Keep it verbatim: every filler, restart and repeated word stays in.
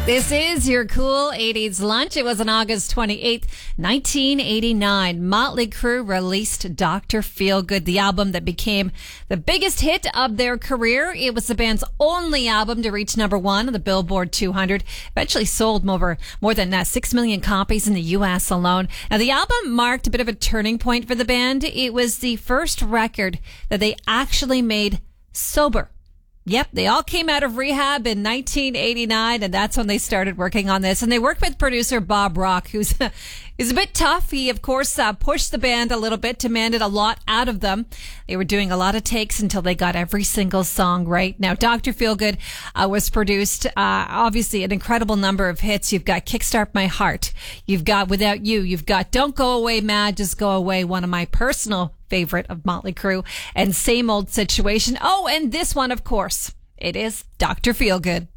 This is your cool eighties lunch. It was on August twenty-eighth, nineteen eighty-nine. Motley Crue released Doctor Feelgood, the album that became the biggest hit of their career. It was the band's only album to reach number one on the Billboard two hundred. Eventually sold over more than uh, six million copies in the U S alone. Now, the album marked a bit of a turning point for the band. It was the first record that they actually made sober. Yep, they all came out of rehab in nineteen eighty-nine, and that's when they started working on this. And they worked with producer Bob Rock, who's is a bit tough. He, of course, uh, pushed the band a little bit, demanded a lot out of them. They were doing a lot of takes until they got every single song right. Now, Doctor Feelgood uh, was produced, uh, obviously, an incredible number of hits. You've got Kickstart My Heart. You've got Without You. You've got Don't Go Away Mad, Just Go Away, one of my personal favorite of Motley Crue, and Same Old Situation. Oh, and this one, of course, it is Doctor Feelgood.